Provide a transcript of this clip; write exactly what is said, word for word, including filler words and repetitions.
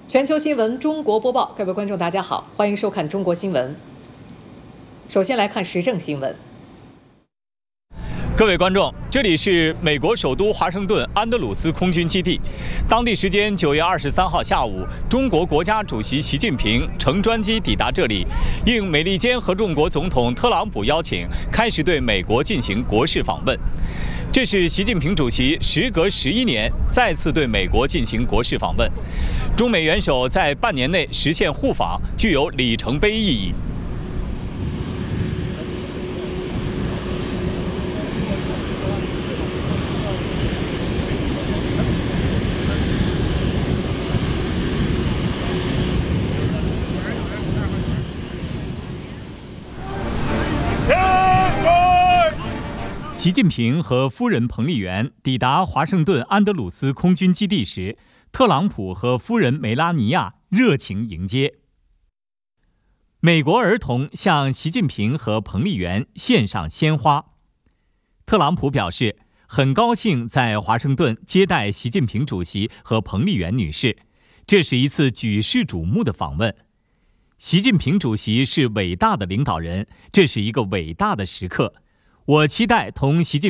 全球新闻中国播报，各位观众大家好，欢迎收看中国新闻。首先来看时政新闻。 各位观众，这里是美国首都华盛顿安德鲁斯空军基地。当地时间九月二十三号下午，中国国家主席习近平乘专机抵达这里，应美利坚合众国总统特朗普邀请，开始对美国进行国事访问。这是习近平主席时隔十一年再次对美国进行国事访问。中美元首在半年内实现互访，具有里程碑意义。习近平和夫人彭丽媛抵达华盛顿安德鲁斯空军基地时，特朗普和夫人梅拉尼亚热情迎接。美国儿童向习近平和彭丽媛献上鲜花。特朗普表示，很高兴在华盛顿接待习近平主席和彭丽媛女士，这是一次举世瞩目的访问。习近平主席是伟大的领导人，这是一个伟大的时刻。我期待同习近